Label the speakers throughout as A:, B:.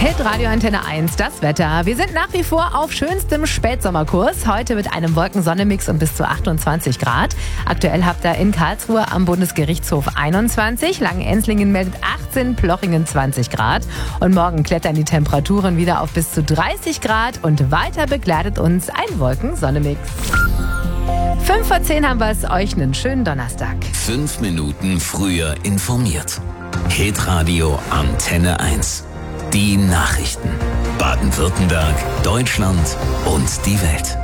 A: Hitradio Antenne 1, das Wetter. Wir sind nach wie vor auf schönstem Spätsommerkurs. Heute mit einem Wolken-Sonne-Mix und bis zu 28 Grad. Aktuell habt ihr in Karlsruhe am Bundesgerichtshof 21, Langenenzlingen meldet 18, Plochingen 20 Grad. Und morgen klettern die Temperaturen wieder auf bis zu 30 Grad und weiter begleitet uns ein Wolken-Sonne-Mix. 5 vor 10 haben wir es euch, einen schönen Donnerstag.
B: 5 Minuten früher informiert. Hitradio Antenne 1. Die Nachrichten. Baden-Württemberg, Deutschland und die Welt.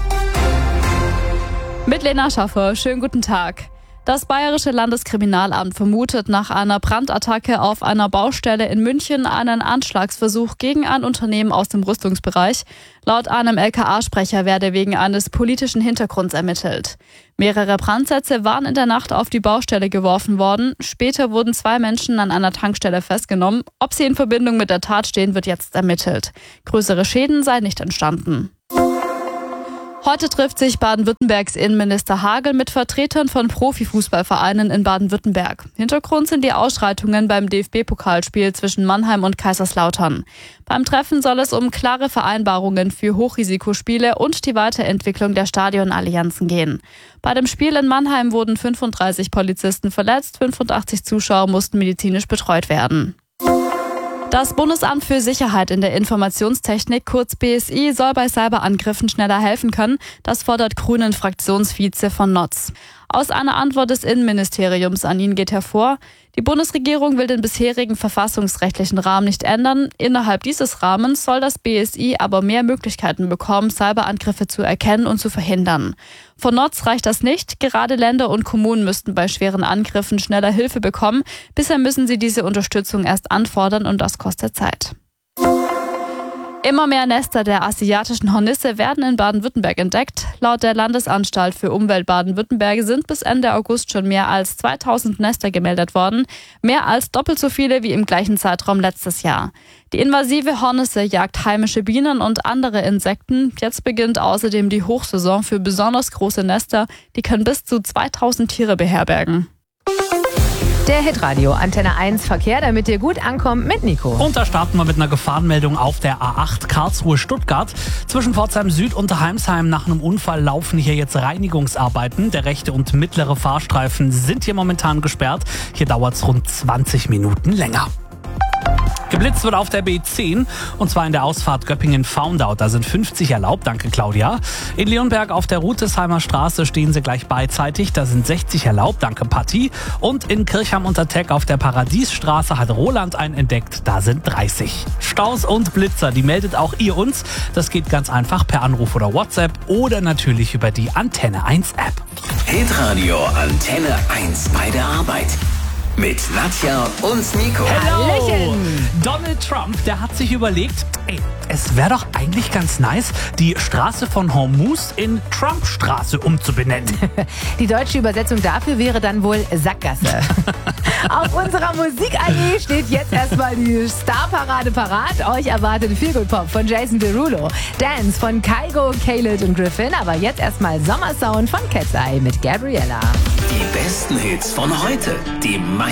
C: Mit Lena Schaffer, schönen guten Tag. Das Bayerische Landeskriminalamt vermutet nach einer Brandattacke auf einer Baustelle in München einen Anschlagsversuch gegen ein Unternehmen aus dem Rüstungsbereich. Laut einem LKA-Sprecher werde wegen eines politischen Hintergrunds ermittelt. Mehrere Brandsätze waren in der Nacht auf die Baustelle geworfen worden. Später wurden 2 Menschen an einer Tankstelle festgenommen. Ob sie in Verbindung mit der Tat stehen, wird jetzt ermittelt. Größere Schäden seien nicht entstanden. Heute trifft sich Baden-Württembergs Innenminister Hagel mit Vertretern von Profifußballvereinen in Baden-Württemberg. Hintergrund sind die Ausschreitungen beim DFB-Pokalspiel zwischen Mannheim und Kaiserslautern. Beim Treffen soll es um klare Vereinbarungen für Hochrisikospiele und die Weiterentwicklung der Stadionallianzen gehen. Bei dem Spiel in Mannheim wurden 35 Polizisten verletzt, 85 Zuschauer mussten medizinisch betreut werden. Das Bundesamt für Sicherheit in der Informationstechnik, kurz BSI, soll bei Cyberangriffen schneller helfen können. Das fordert Grünen-Fraktionsvize von Notz. Aus einer Antwort des Innenministeriums an ihn geht hervor, die Bundesregierung will den bisherigen verfassungsrechtlichen Rahmen nicht ändern. Innerhalb dieses Rahmens soll das BSI aber mehr Möglichkeiten bekommen, Cyberangriffe zu erkennen und zu verhindern. Von Notz reicht das nicht. Gerade Länder und Kommunen müssten bei schweren Angriffen schneller Hilfe bekommen. Bisher müssen sie diese Unterstützung erst anfordern und das kostet Zeit. Immer mehr Nester der asiatischen Hornisse werden in Baden-Württemberg entdeckt. Laut der Landesanstalt für Umwelt Baden-Württemberg sind bis Ende August schon mehr als 2000 Nester gemeldet worden. Mehr als doppelt so viele wie im gleichen Zeitraum letztes Jahr. Die invasive Hornisse jagt heimische Bienen und andere Insekten. Jetzt beginnt außerdem die Hochsaison für besonders große Nester. Die können bis zu 2000 Tiere beherbergen.
A: Der Hitradio Antenne 1 Verkehr, damit ihr gut ankommt mit Nico.
D: Und da starten wir mit einer Gefahrenmeldung auf der A8 Karlsruhe-Stuttgart. Zwischen Pforzheim Süd und Heimsheim nach einem Unfall laufen hier jetzt Reinigungsarbeiten. Der rechte und mittlere Fahrstreifen sind hier momentan gesperrt. Hier dauert es rund 20 Minuten länger. Geblitzt wird auf der B10 und zwar in der Ausfahrt Göppingen-Faundau. Da sind 50 erlaubt, danke Claudia. In Leonberg auf der Rutesheimer Straße stehen sie gleich beidseitig. Da sind 60 erlaubt, danke Patti. Und in Kirchheim-unter-Teck auf der Paradiesstraße hat Roland einen entdeckt. Da sind 30. Staus und Blitzer, die meldet auch ihr uns. Das geht ganz einfach per Anruf oder WhatsApp oder natürlich über die Antenne 1 App.
B: Hitradio Antenne 1 bei der Arbeit. Mit Nadja und Nico.
D: Hallo! Donald Trump, der hat sich überlegt, es wäre doch eigentlich ganz nice, die Straße von Hormuz in Trump-Straße umzubenennen.
A: Die deutsche Übersetzung dafür wäre dann wohl Sackgasse. Auf unserer Musik-AG steht jetzt erstmal die Starparade parat. Euch erwartet Feelgood Pop von Jason Derulo, Dance von Kygo, Khaled und Griffin. Aber jetzt erstmal Sommersound von Cat's Eye mit Gabriella.
B: Die besten Hits von heute, die meisten